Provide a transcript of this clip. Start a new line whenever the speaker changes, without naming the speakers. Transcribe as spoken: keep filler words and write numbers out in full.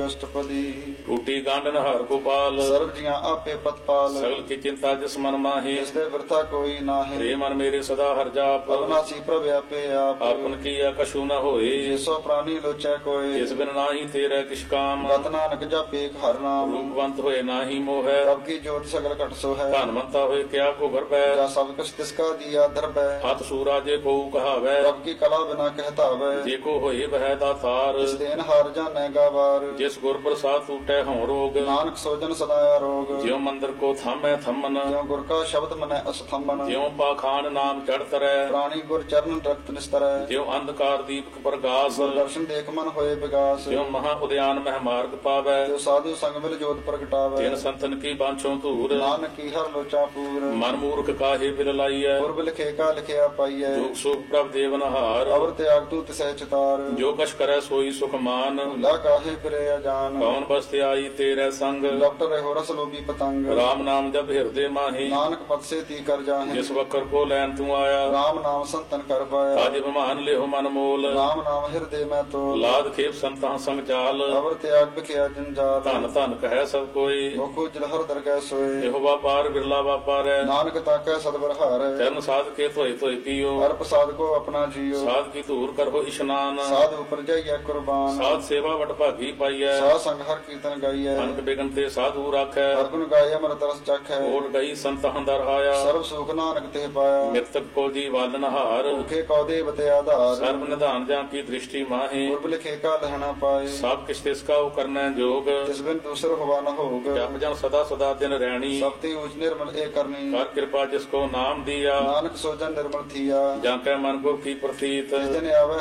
अष्टपदी
टूटी गांडन हर गोपाल
सर्व जिया आपे पतपाल
सगल की चिंता जिस मन माही
जिसते वृथा कोई नाहि
रे मन मेरे सदा हर जाप
अविनाशी प्रभ व्यापे आप
आपन किया कछु न होए
जिसो प्राणी लोचै कोय
जिस बिन नाही तेरा किश काम
गत नानक जापे एक हर नाम
रूपवंत होए नाही मोह
प्रभ की ज्योति सगल घट सो है
धनवंता होए क्या को गर्भै
जा सब कुछ तिसका दिया दरबै
हत सूरा जे को कहावै
प्रभ की कला बिना कहतावै
जे को होए वह दातार
जिस देन हार जाने गावार
जिस गुर प्रसाद टूटै हूँ रोग
नानक सोजन सदाया रोग
ज्यों मंदिर को थामै थमन
ज्यों गुर का शब्द मन अस्थंबन
ज्यों पाखान नाम चढ़ तरੈ
प्राणी गुर चरण रक्त निस्तरै
ज्यों अंधकार दीपक प्रकाश
गुर दर्शन देख मन होए विकास
ज्यों महा उद्यान मह मार्ग पावै
जो साधु संग मिल जोत प्रगटावै
तिन संतन की बांछों धूर
नानक की हर लोचा पूर
मन मूर्ख काहे बिल लाइयै
पूर्व लिखे का लिखिया पाइयै
दुख सुख प्रभ देवनहार
अवर त्याग तू तिसै चितार
जो कछ करै सोई सुख मान
भूला काहे फिरे अजान
कौन बस्ते आई तेरे संग
डॉक्टर हो रस लोभी पतंग
राम नाम जब हृदय माही
नानक पद से ती कर जाहे
जिस वक्र को लैन तू आया
राम नाम संतन कर पाया
ताज मान ले हो मन मोल
राम नाम हृदय में तो
लाद खेप संता संग चाल
अवर त्याग बिखिया जंजाल
धन धन कहे सब कोई
मुखो जलहर दरगह सोए
यहो व्यापार बिरला व्यापार है
नानक ताकै सदबर हार
चरण साध के धोई धोई पियो
हर प्रसाद को अपना जियो
साध की धूर करो स्नान
साध ऊपर जाइए कुर्बान
साध सेवा वट भागी पाइयै
साध संग हर कीर्तन गाइए
अनक बिगन ते साधु राखै
हर गुण गाइए अमृत रस चखै
ओट गई संत हंदर आया
सर्व सुख नानक ते पाया
मृतक को जीवालन हार
भूखे कौदे बते आधार
सर्व निधान जा की दृष्टि माही
पूर्व लिखे का लहना पाए
सब किस तिसका करना जोग
जिस बिन दूसर हुआ न होग
जप जन सदा सदा दिन रहनी
सबते उच निर्मल ए करनी
कर कृपा जिसको नाम दिया
नानक सोजन निर्मल थिया
जाके मन को की प्रतीत
जिस दिन आवे